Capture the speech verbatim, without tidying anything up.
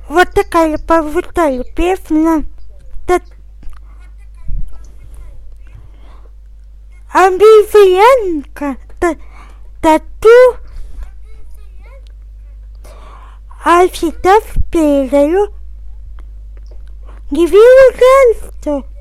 Вот такая повитая песня. Обезьянка, тату, а сейчас передаю Гивину Гансту.